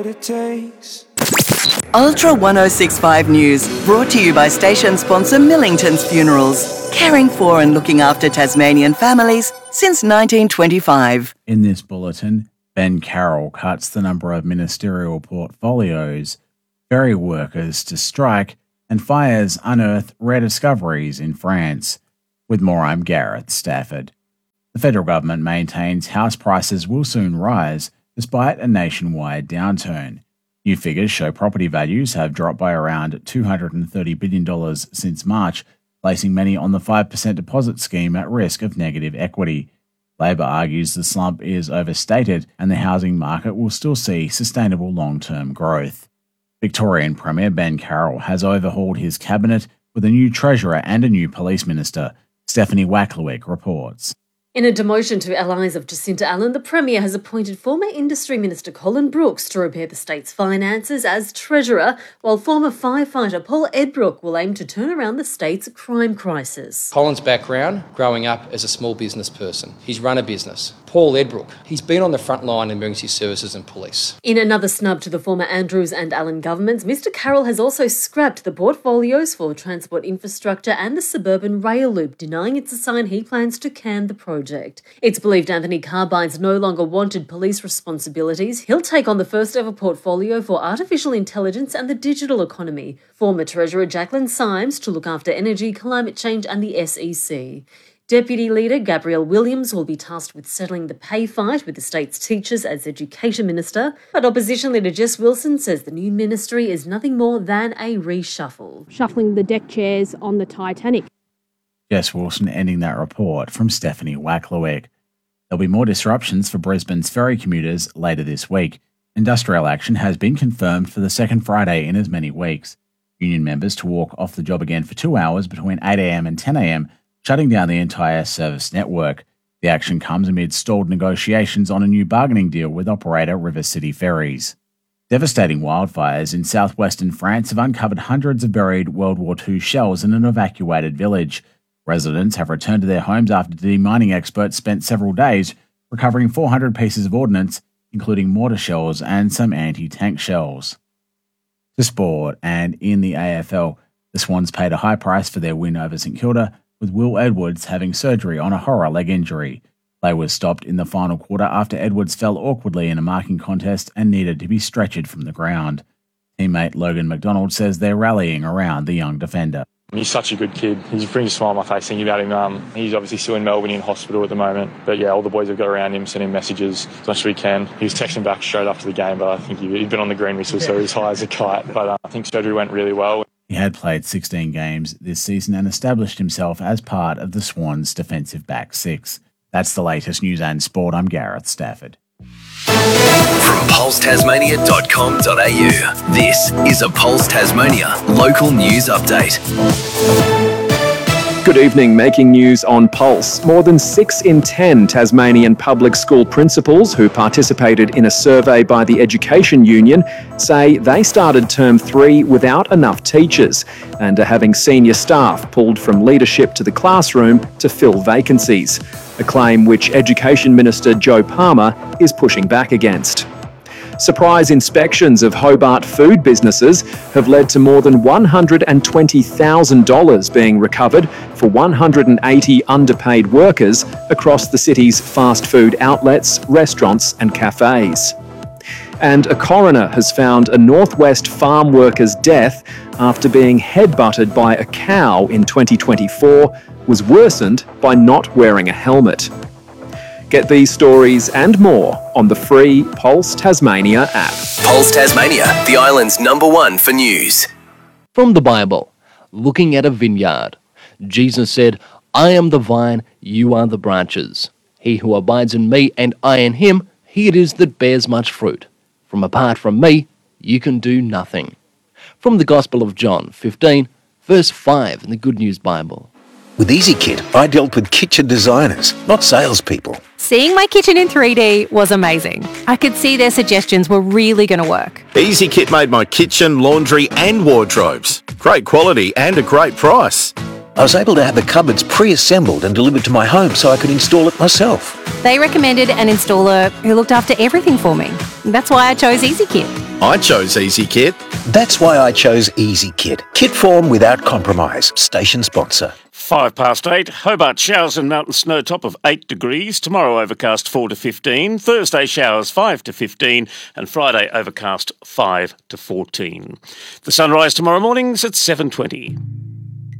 Ultra 1065 News, brought to you by station sponsor Millington's Funerals, caring for and looking after Tasmanian families since 1925. In this bulletin, Ben Carroll cuts the number of ministerial portfolios, ferry workers to strike, and fires unearth rare discoveries in France. With more, I'm Gareth Stafford. The federal government maintains house prices will soon rise despite a nationwide downturn. New figures show property values have dropped by around $230 billion since March, placing many on the 5% deposit scheme at risk of negative equity. Labor argues the slump is overstated and the housing market will still see sustainable long-term growth. Victorian Premier Ben Carroll has overhauled his cabinet with a new treasurer and a new police minister. Stephanie Wacklewick reports. In a demotion to allies of Jacinta Allen, the Premier has appointed former Industry Minister Colin Brooks to repair the state's finances as Treasurer, while former firefighter Paul Edbrook will aim to turn around the state's crime crisis. Colin's background, growing up as a small business person. He's run a business. Paul Edbrook, he's been on the front line in emergency services and police. In another snub to the former Andrews and Allen governments, Mr Carroll has also scrapped the portfolios for transport infrastructure and the suburban rail loop, denying it's a sign he plans to can the project. It's believed Anthony Carbine's no longer wanted police responsibilities. He'll take on the first ever portfolio for artificial intelligence and the digital economy. Former Treasurer Jacqueline Symes to look after energy, climate change and the SEC. Deputy Leader Gabrielle Williams will be tasked with settling the pay fight with the state's teachers as Education Minister, but Opposition Leader Jess Wilson says the new ministry is nothing more than a reshuffle. Shuffling the deck chairs on the Titanic. Jess Wilson ending that report from Stephanie Wacklewick. There'll be more disruptions for Brisbane's ferry commuters later this week. Industrial action has been confirmed for the second Friday in as many weeks. Union members to walk off the job again for 2 hours between 8am and 10am, shutting down the entire service network. The action comes amid stalled negotiations on a new bargaining deal with operator River City Ferries. Devastating wildfires in southwestern France have uncovered hundreds of buried World War II shells in an evacuated village. Residents have returned to their homes after demining experts spent several days recovering 400 pieces of ordnance, including mortar shells and some anti-tank shells. To sport, and in the AFL, the Swans paid a high price for their win over St Kilda, with Will Edwards having surgery on a horror leg injury. Play was stopped in the final quarter after Edwards fell awkwardly in a marking contest and needed to be stretchered from the ground. Teammate Logan McDonald says they're rallying around the young defender. He's such a good kid. He brings a smile on my face thinking about him. He's obviously still in Melbourne in hospital at the moment. But yeah, all the boys have got around him, sending messages as much as we can. He was texting back straight after the game, but I think he'd been on the green whistle, so he was high as a kite. But I think surgery went really well. He had played 16 games this season and established himself as part of the Swans' defensive back six. That's the latest news and sport. I'm Gareth Stafford. From pulsetasmania.com.au, this is a Pulse Tasmania local news update. Good evening, making news on Pulse. More than 6 in 10 Tasmanian public school principals who participated in a survey by the Education Union say they started Term 3 without enough teachers and are having senior staff pulled from leadership to the classroom to fill vacancies, a claim which Education Minister Joe Palmer is pushing back against. Surprise inspections of Hobart food businesses have led to more than $120,000 being recovered for 180 underpaid workers across the city's fast food outlets, restaurants and cafes. And a coroner has found a Northwest farm worker's death after being headbutted by a cow in 2024 was worsened by not wearing a helmet. Get these stories and more on the free Pulse Tasmania app. Pulse Tasmania, the island's #1 for news. From the Bible, looking at a vineyard. Jesus said, I am the vine, you are the branches. He who abides in me and I in him, he it is that bears much fruit. Apart from me, you can do nothing. From the Gospel of John 15, verse 5 in the Good News Bible. With EasyKit, I dealt with kitchen designers, not salespeople. Seeing my kitchen in 3D was amazing. I could see their suggestions were really going to work. EasyKit made my kitchen, laundry and wardrobes. Great quality and a great price. I was able to have the cupboards pre-assembled and delivered to my home so I could install it myself. They recommended an installer who looked after everything for me. That's why I chose EasyKit. I chose Easy Kit. That's why I chose Easy Kit. Kit form without compromise. Station sponsor. 8:05. Hobart showers and mountain snow top of 8 degrees. Tomorrow overcast 4 to 15. Thursday showers 5 to 15. And Friday overcast 5 to 14. The sunrise tomorrow morning's at 7:20.